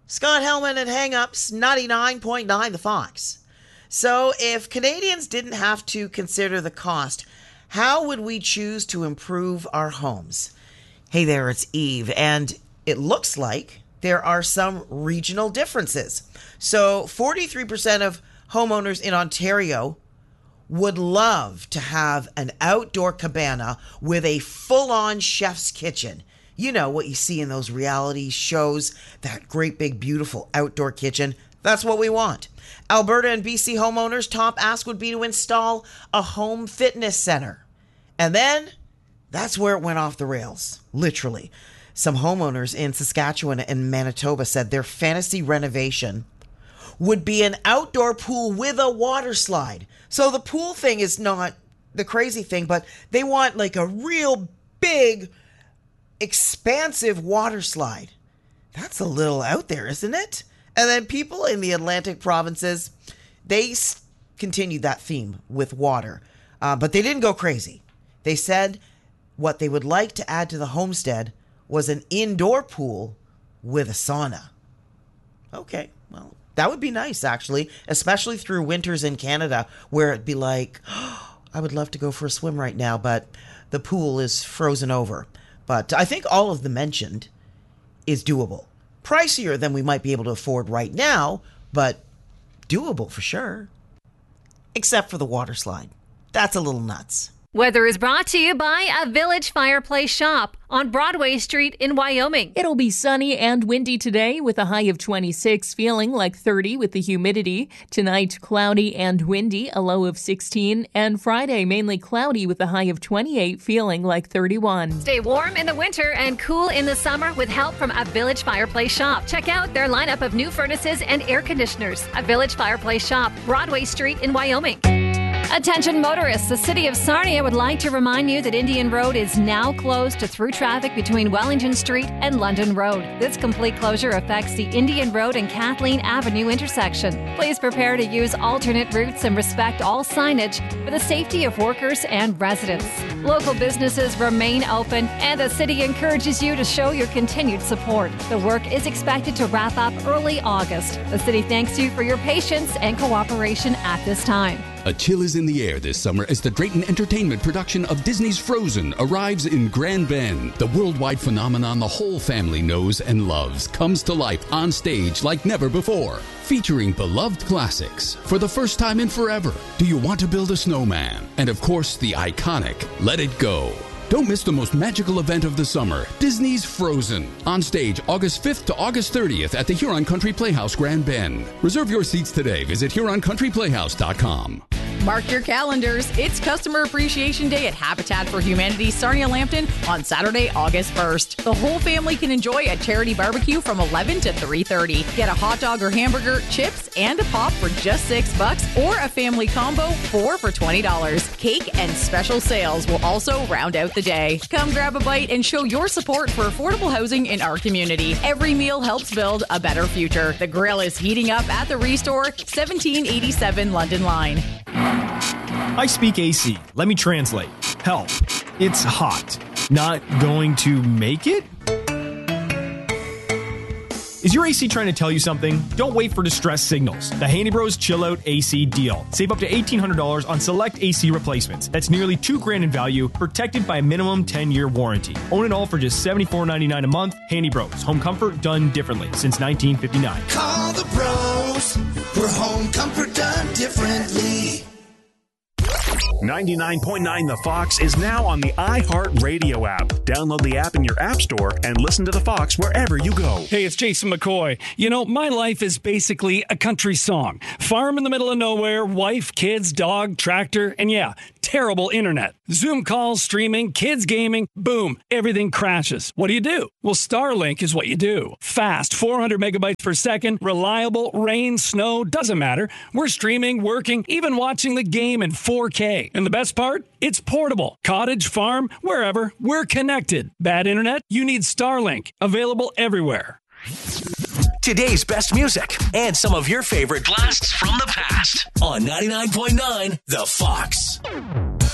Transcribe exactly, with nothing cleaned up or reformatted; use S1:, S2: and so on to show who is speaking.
S1: Scott Hellman at Hang-Ups, ninety-nine point nine The Fox. So if Canadians didn't have to consider the cost, how would we choose to improve our homes? Hey there, it's Eve, and it looks like there are some regional differences. So forty-three percent of homeowners in Ontario would love to have an outdoor cabana with a full-on chef's kitchen. You know what you see in those reality shows, that great big beautiful outdoor kitchen. That's what we want. Alberta and B C homeowners' top ask would be to install a home fitness center. And then that's where it went off the rails, literally. Some homeowners in Saskatchewan and Manitoba said their fantasy renovation would be an outdoor pool with a water slide. So the pool thing is not the crazy thing, but they want like a real big, expansive water slide. That's a little out there, isn't it? And then people in the Atlantic provinces, they s- continued that theme with water, uh, but they didn't go crazy. They said what they would like to add to the homestead was an indoor pool with a sauna. Okay, well, that would be nice, actually, especially through winters in Canada, where it'd be like, oh, I would love to go for a swim right now, but the pool is frozen over. But I think all of the mentioned is doable. Pricier than we might be able to afford right now, but doable for sure. Except for the water slide. That's a little nuts.
S2: Weather is brought to you by a Village Fireplace Shop on Broadway Street in Wyoming.
S3: It'll be sunny and windy today with a high of twenty-six, feeling like thirty with the humidity. Tonight, cloudy and windy, a low of sixteen. And Friday, mainly cloudy with a high of twenty-eight, feeling like thirty-one.
S2: Stay warm in the winter and cool in the summer with help from a Village Fireplace Shop. Check out their lineup of new furnaces and air conditioners. A Village Fireplace Shop, Broadway Street in Wyoming. Attention motorists, the City of Sarnia would like to remind you that Indian Road is now closed to through traffic between Wellington Street and London Road. This complete closure affects the Indian Road and Kathleen Avenue intersection. Please prepare to use alternate routes and respect all signage for the safety of workers and residents. Local businesses remain open, and the city encourages you to show your continued support. The work is expected to wrap up early August. The city thanks you for your patience and cooperation at this time.
S4: A chill is in the air this summer as the Drayton Entertainment production of Disney's Frozen arrives in Grand Bend. The worldwide phenomenon the whole family knows and loves comes to life on stage like never before. Featuring beloved classics for the first time in forever. Do You Want to Build a Snowman? And of course, the iconic Let It Go. Don't miss the most magical event of the summer, Disney's Frozen. On stage August fifth to August thirtieth at the Huron Country Playhouse, Grand Bend. Reserve your seats today. Visit Huron Country Playhouse dot com.
S5: Mark your calendars. It's Customer Appreciation Day at Habitat for Humanity Sarnia Lambton on Saturday, August first. The whole family can enjoy a charity barbecue from eleven to three thirty. Get a hot dog or hamburger, chips, and a pop for just six bucks, or a family combo, four for twenty dollars. Cake and special sales will also round out the day. Come grab a bite and show your support for affordable housing in our community. Every meal helps build a better future. The grill is heating up at the Restore, seventeen eighty-seven London Line.
S6: I speak A C. Let me translate. Help. It's hot. Not going to make it? Is your A C trying to tell you something? Don't wait for distress signals. The Handy Bros Chill Out A C deal. Save up to eighteen hundred dollars on select A C replacements. That's nearly two grand in value, protected by a minimum ten-year warranty. Own it all for just seventy-four ninety-nine a month. Handy Bros. Home comfort done differently since nineteen fifty-nine.
S7: Call the pros for home comfort done differently.
S8: ninety-nine point nine The Fox is now on the iHeartRadio app. Download the app in your app store and listen to The Fox wherever you go.
S9: Hey, it's Jason McCoy. You know, my life is basically a country song. Farm in the middle of nowhere, wife, kids, dog, tractor, and yeah, terrible internet. Zoom calls, streaming, kids gaming, boom, everything crashes. What do you do? Well, Starlink is what you do. Fast, four hundred megabytes per second, reliable, rain, snow, doesn't matter. We're streaming, working, even watching the game in four K. And the best part? It's portable. Cottage, farm, wherever, we're connected. Bad internet? You need Starlink. Available everywhere.
S10: Today's best music and some of your favorite blasts from the past on ninety-nine point nine The Fox.